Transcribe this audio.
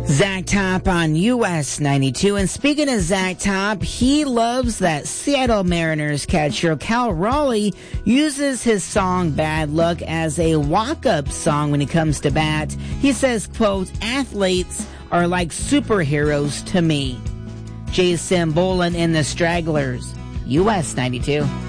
Zach Top on US 92. And speaking of Zach Top, he loves that Seattle Mariners catcher Cal Raleigh uses his song Bad Luck as a walk-up song when he comes to bat. He says, quote, athletes are like superheroes to me. Jason Bolin in the Stragglers, US 92.